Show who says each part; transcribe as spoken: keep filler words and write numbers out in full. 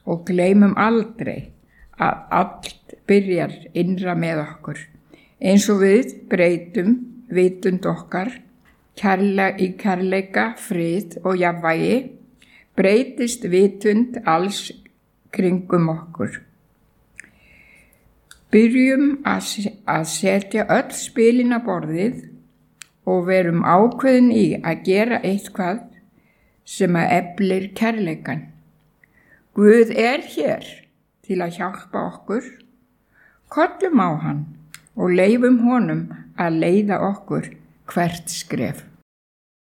Speaker 1: og gleymum aldrei að allt byrjar innra með okkur. Eins og við breytum vitund okkar kærle- í kærleika, frið og jafnvægi, breytist vitund alls kringum okkur. Byrjum að setja öll spilin á borðið og verum ákveðin í að gera eitthvað sem að eflir kærleikan. Guð er hér til að hjálpa okkur. Kollum á hann og leyfum honum að leiða okkur hvert skref.